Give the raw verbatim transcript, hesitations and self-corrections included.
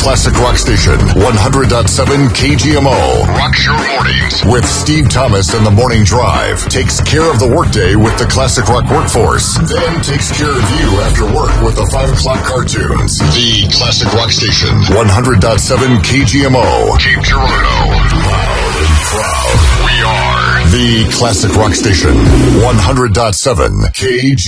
Classic Rock Station, one hundred point seven K G M O. Rocks your mornings with Steve Thomas and the Morning Drive. Takes care of the workday with the Classic Rock workforce. Then takes care of you after work with the five o'clock cartoons. The Classic Rock Station, one hundred point seven K G M O. Cape Girardeau. Loud and proud. We are the Classic Rock Station, one hundred point seven K G M O.